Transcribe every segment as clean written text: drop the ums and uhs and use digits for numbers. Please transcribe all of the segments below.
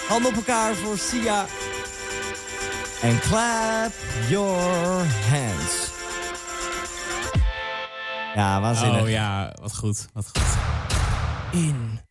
Handen op elkaar voor Sia. En clap your hands. Ja, waanzinnig. Oh ja, wat goed, wat goed. In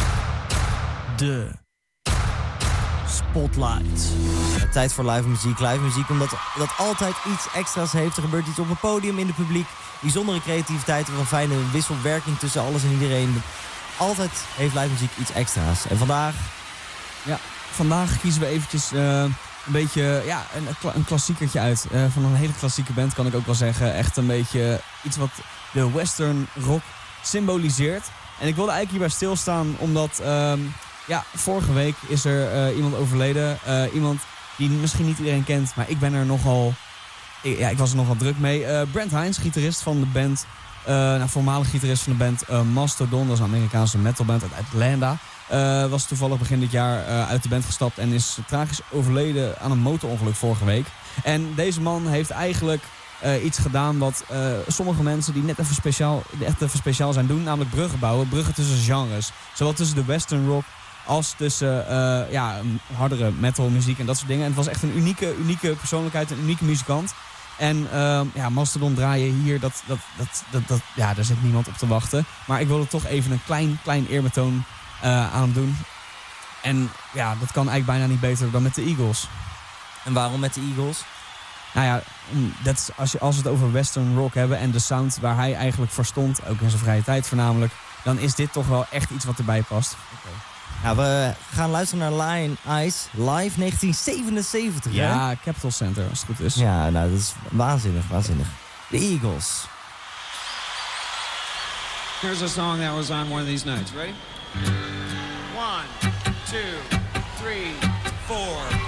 de spotlight. Ja, tijd voor live muziek. Live muziek omdat dat altijd iets extra's heeft. Er gebeurt iets op een podium in het publiek. Bijzondere creativiteit en een fijne wisselwerking tussen alles en iedereen. Altijd heeft live muziek iets extra's. En vandaag... Ja, vandaag kiezen we eventjes een beetje een klassiekertje uit. Van een hele klassieke band kan ik ook wel zeggen. Echt een beetje iets wat de western rock symboliseert. En ik wilde eigenlijk hierbij stilstaan omdat vorige week is er iemand overleden. Iemand die misschien niet iedereen kent, maar ik ben er nogal... ik was er nogal druk mee. Brent Hinds, gitarist van de band... voormalig gitarist van de band Mastodon. Dat is een Amerikaanse metalband uit Atlanta. Was toevallig begin dit jaar uit de band gestapt en is tragisch overleden aan een motorongeluk vorige week. En deze man heeft eigenlijk iets gedaan wat sommige mensen die net even speciaal zijn doen. Namelijk bruggen bouwen. Bruggen tussen genres. Zowel tussen de western rock als tussen hardere metal muziek en dat soort dingen. En het was echt een unieke persoonlijkheid, een unieke muzikant. En Mastodon draaien hier, daar zit niemand op te wachten. Maar ik wilde toch even een klein eerbetoon aan hem doen. En ja, dat kan eigenlijk bijna niet beter dan met de Eagles. En waarom met de Eagles? Nou ja, dat is, als we het over western rock hebben en de sound waar hij eigenlijk voor stond, ook in zijn vrije tijd voornamelijk, dan is dit toch wel echt iets wat erbij past. Okay. Nou, we gaan luisteren naar Lion Eyes live 1977. Ja, hè? Capitol Center, als het goed is. Ja, nou, dat is waanzinnig. De Eagles. Here's a song that was on one of these nights. Ready? 1, 2, 3, 4.